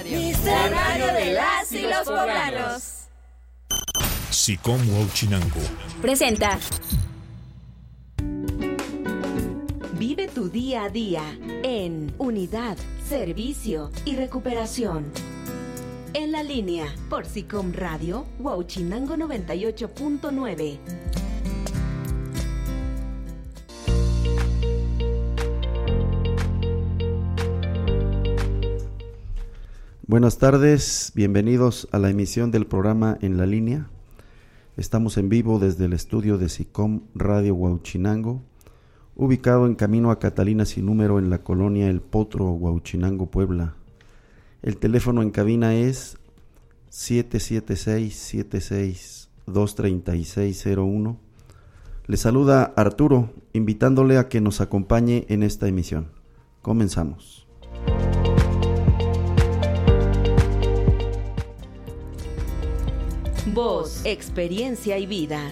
La radio de las y los poblanos. SICOM Huauchinango presenta Vive tu día a día en Unidad, Servicio y Recuperación. En la línea por SICOM Radio Huauchinango 98.9. Buenas tardes, bienvenidos a la emisión del programa En la Línea. Estamos en vivo desde el estudio de SICOM Radio Huauchinango, ubicado en camino a Catalina sin número en la colonia El Potro, Huauchinango, Puebla. El teléfono en cabina es 776-76-23601. Le saluda Arturo, invitándole a que nos acompañe en esta emisión. Comenzamos. Voz, experiencia y vida.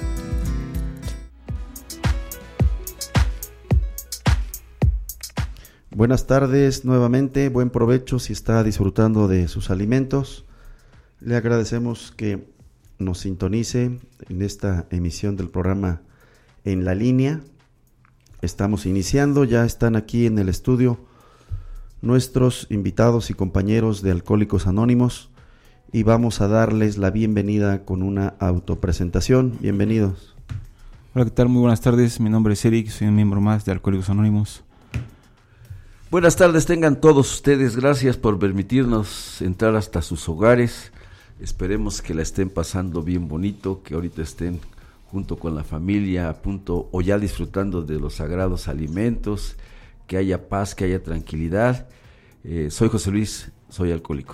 Buenas tardes nuevamente, buen provecho si está disfrutando de sus alimentos. Le agradecemos que nos sintonice en esta emisión del programa En la Línea. Estamos iniciando, ya están aquí en el estudio nuestros invitados y compañeros de Alcohólicos Anónimos y vamos a darles la bienvenida con una autopresentación. Bienvenidos. Hola, ¿qué tal? Muy buenas tardes, mi nombre es Eric, soy un miembro más de Alcohólicos Anónimos. Buenas tardes tengan todos ustedes, gracias por permitirnos entrar hasta sus hogares. Esperemos que la estén pasando bien bonito, que ahorita estén junto con la familia a punto o ya disfrutando de los sagrados alimentos, que haya paz, que haya tranquilidad. Soy José Luis, soy alcohólico.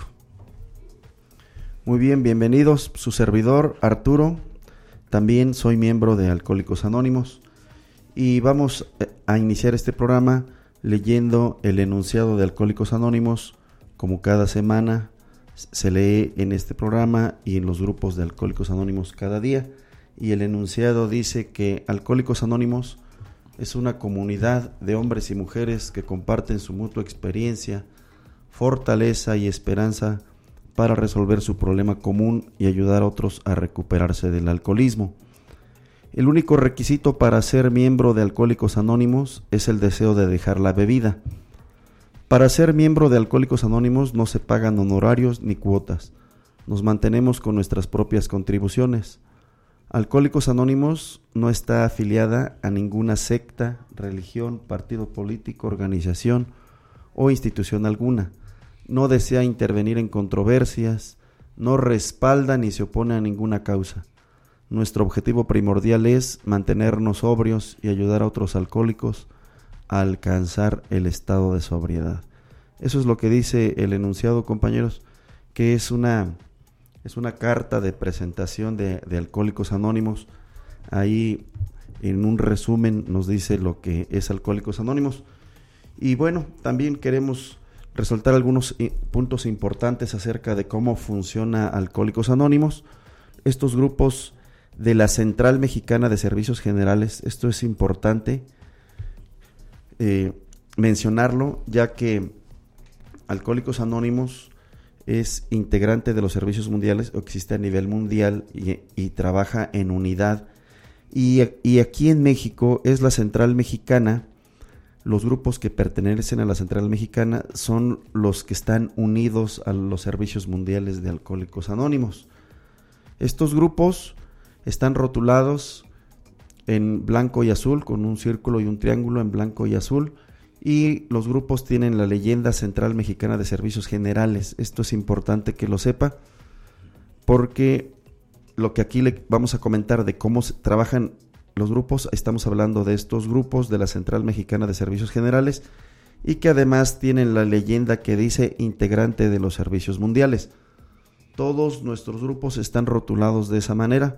Muy bien, bienvenidos, su servidor Arturo, también soy miembro de Alcohólicos Anónimos y vamos a iniciar este programa leyendo el enunciado de Alcohólicos Anónimos, como cada semana se lee en este programa y en los grupos de Alcohólicos Anónimos cada día, y el enunciado dice que Alcohólicos Anónimos es una comunidad de hombres y mujeres que comparten su mutua experiencia, fortaleza y esperanza para resolver su problema común y ayudar a otros a recuperarse del alcoholismo. El único requisito para ser miembro de Alcohólicos Anónimos es el deseo de dejar la bebida. Para ser miembro de Alcohólicos Anónimos no se pagan honorarios ni cuotas. Nos mantenemos con nuestras propias contribuciones. Alcohólicos Anónimos no está afiliada a ninguna secta, religión, partido político, organización o institución alguna. No desea intervenir en controversias, no respalda ni se opone a ninguna causa. Nuestro objetivo primordial es mantenernos sobrios y ayudar a otros alcohólicos a alcanzar el estado de sobriedad. Eso es lo que dice el enunciado, compañeros, que es una carta de presentación de Alcohólicos Anónimos. Ahí en un resumen nos dice lo que es Alcohólicos Anónimos. Y bueno, también queremos resaltar algunos puntos importantes acerca de cómo funciona Alcohólicos Anónimos. Estos grupos de la Central Mexicana de Servicios Generales, esto es importante mencionarlo, ya que Alcohólicos Anónimos es integrante de los servicios mundiales, o existe a nivel mundial y trabaja en unidad. Y aquí en México es la Central Mexicana. Los grupos que pertenecen a la Central Mexicana son los que están unidos a los servicios mundiales de Alcohólicos Anónimos. Estos grupos están rotulados en blanco y azul, con un círculo y un triángulo en blanco y azul, y los grupos tienen la leyenda Central Mexicana de Servicios Generales. Esto es importante que lo sepa, porque lo que aquí le vamos a comentar de cómo trabajan los grupos, estamos hablando de estos grupos de la Central Mexicana de Servicios Generales y que además tienen la leyenda que dice integrante de los servicios mundiales. Todos nuestros grupos están rotulados de esa manera.